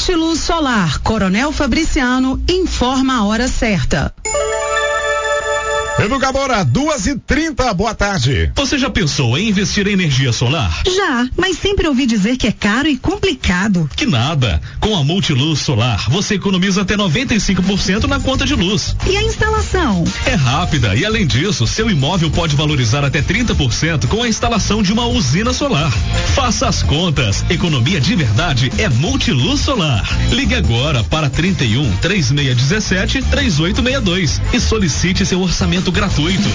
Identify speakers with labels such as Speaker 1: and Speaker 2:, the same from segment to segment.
Speaker 1: Multiluz Solar, Coronel Fabriciano, informa a hora certa.
Speaker 2: Educadora, 2h30, boa tarde.
Speaker 3: Você já pensou em investir em energia solar?
Speaker 1: Já, mas sempre ouvi dizer que é caro e complicado.
Speaker 3: Que nada. Com a Multiluz Solar, você economiza até 95% na conta de luz.
Speaker 1: E a instalação?
Speaker 3: É rápida e, além disso, seu imóvel pode valorizar até 30% com a instalação de uma usina solar. Faça as contas. Economia de verdade é Multiluz Solar. Ligue agora para 31 3617 3862 e solicite seu orçamento gratuito.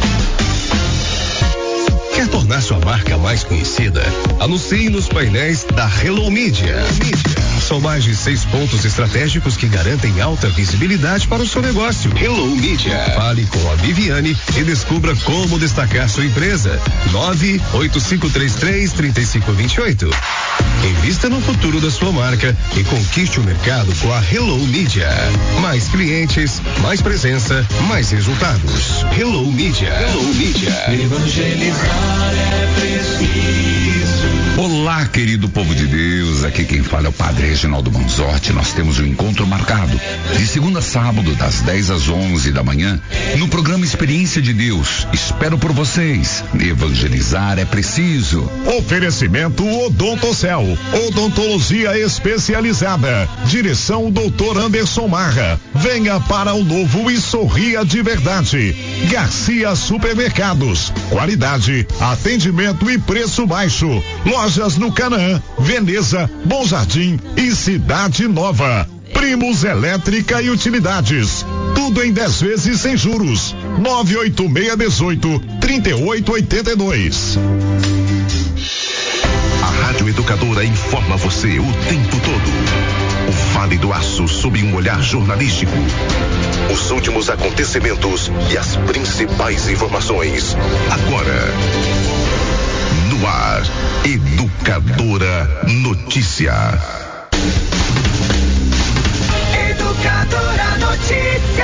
Speaker 4: Quer tornar sua marca mais conhecida? Anuncie nos painéis da Hello Media. São mais de 6 pontos estratégicos que garantem alta visibilidade para o seu negócio. Hello Media. Fale com a Viviane e descubra como destacar sua empresa. 98533-3528. Invista no futuro da sua marca e conquiste o mercado com a Hello Media. Mais clientes, mais presença, mais resultados. Hello Media. Hello Media.
Speaker 5: Evangelizar é preciso.
Speaker 6: Olá, querido povo de Deus, aqui quem fala é o Padre Reginaldo Manzotti. Nós temos um encontro marcado de segunda a sábado, das 10 às 11 da manhã, no programa Experiência de Deus. Espero por vocês. Evangelizar é preciso.
Speaker 2: Oferecimento Odontocel, odontologia especializada. Direção Dr. Anderson Marra. Venha para o novo e sorria de verdade. Garcia Supermercados, qualidade, atendimento e preço baixo. Lojas no Canaã, Veneza, Bom Jardim e Cidade Nova. Primos Elétrica e Utilidades. Tudo em 10 vezes sem juros. 98618-3882.
Speaker 4: A Rádio Educadora informa você o tempo todo. O Vale do Aço sob um olhar jornalístico. Os últimos acontecimentos e as principais informações. Agora, no ar, Educadora Notícia.
Speaker 5: Educadora Notícia.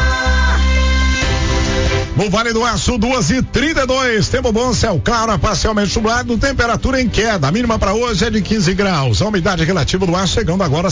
Speaker 2: No Vale do Aço, 2h32, tempo bom, céu claro, parcialmente nublado, temperatura em queda. A mínima para hoje é de 15 graus. A umidade relativa do ar chegando agora a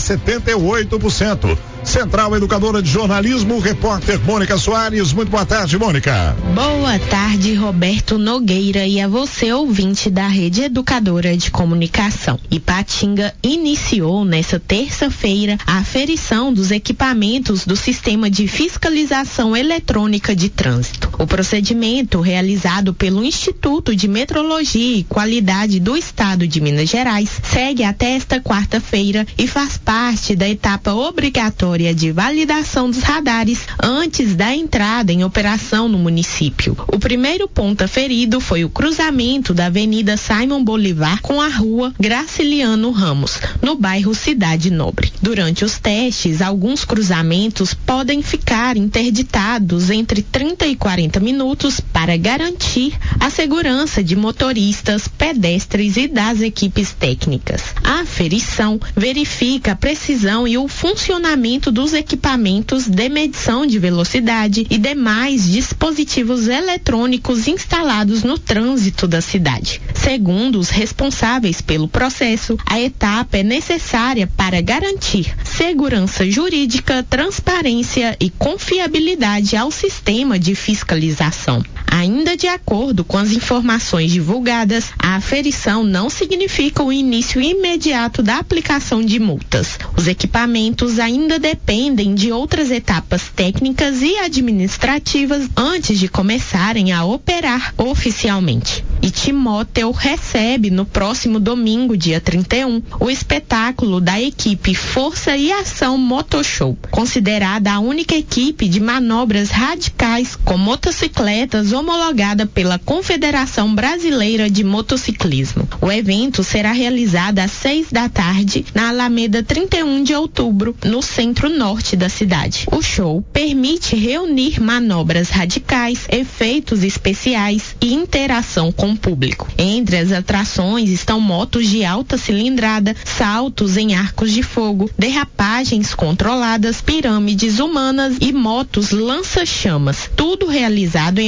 Speaker 2: 78%. Central Educadora de Jornalismo, repórter Mônica Soares. Muito boa tarde, Mônica.
Speaker 7: Boa tarde, Roberto Nogueira, e a você, ouvinte da Rede Educadora de Comunicação. Ipatinga iniciou nesta terça-feira a aferição dos equipamentos do Sistema de Fiscalização Eletrônica de Trânsito. O procedimento, realizado pelo Instituto de Metrologia e Qualidade do Estado de Minas Gerais, segue até esta quarta-feira e faz parte da etapa obrigatória de validação dos radares antes da entrada em operação no município. O primeiro ponto aferido foi o cruzamento da Avenida Simon Bolivar com a Rua Graciliano Ramos, no bairro Cidade Nobre. Durante os testes, alguns cruzamentos podem ficar interditados entre 30 e 40 minutos para garantir a segurança de motoristas, pedestres e das equipes técnicas. A aferição verifica a precisão e o funcionamento dos equipamentos de medição de velocidade e demais dispositivos eletrônicos instalados no trânsito da cidade. Segundo os responsáveis pelo processo, a etapa é necessária para garantir segurança jurídica, transparência e confiabilidade ao sistema de fiscalização. Ainda de acordo com as informações divulgadas, a aferição não significa o início imediato da aplicação de multas. Os equipamentos ainda dependem de outras etapas técnicas e administrativas antes de começarem a operar oficialmente. E Timóteo recebe no próximo domingo, dia 31, o espetáculo da equipe Força e Ação Motoshow, considerada a única equipe de manobras radicais com motocicletas homologada pela Confederação Brasileira de Motociclismo. O evento será realizado às 6 da tarde na Alameda 31 de outubro, no centro-norte da cidade. O show permite reunir manobras radicais, efeitos especiais e interação com o público. Entre as atrações estão motos de alta cilindrada, saltos em arcos de fogo, derrapagens controladas, pirâmides humanas e motos lança-chamas, tudo realizado em ambiente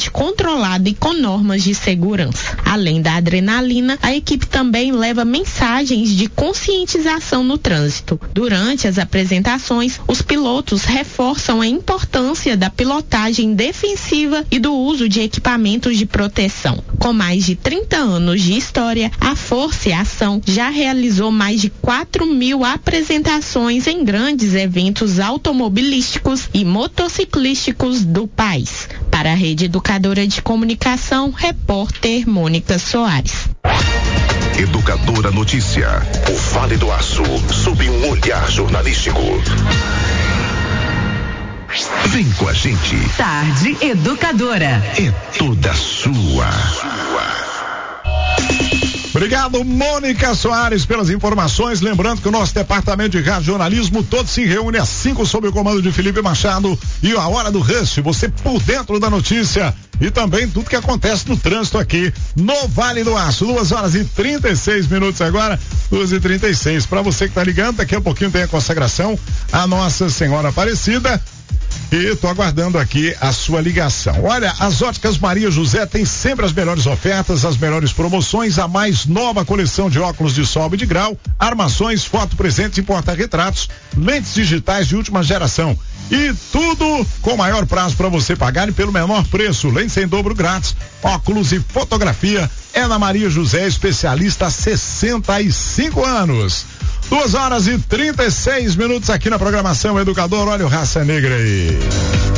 Speaker 7: ambiente controlado e com normas de segurança. Além da adrenalina, a equipe também leva mensagens de conscientização no trânsito. Durante as apresentações, os pilotos reforçam a importância da pilotagem defensiva e do uso de equipamentos de proteção. Com mais de 30 anos de história, a Força e Ação já realizou mais de 4.000 apresentações em grandes eventos automobilísticos e motociclísticos do país. Para a Rede Educadora de Comunicação, repórter Mônica Soares.
Speaker 4: Educadora Notícia, o Vale do Aço, sob um olhar jornalístico. Vem com a gente.
Speaker 1: Tarde Educadora.
Speaker 4: É toda sua.
Speaker 2: Obrigado, Mônica Soares, pelas informações. Lembrando que o nosso departamento de rádio jornalismo todo se reúne às 5 sob o comando de Felipe Machado e a Hora do Rush, você por dentro da notícia e também tudo que acontece no trânsito aqui no Vale do Aço. 2h36 agora, 2h36. Para você que tá ligando, daqui a pouquinho tem a consagração à Nossa Senhora Aparecida. E tô aguardando aqui a sua ligação. Olha, as Óticas Maria José tem sempre as melhores ofertas, as melhores promoções, a mais nova coleção de óculos de sol e de grau, armações, foto presentes e porta-retratos, lentes digitais de última geração. E tudo com maior prazo para você pagar e pelo menor preço. Lentes em dobro grátis, óculos e fotografia. É na Maria José, especialista há 65 anos. 2h36 aqui na programação Educador. Olha o Raça Negra aí.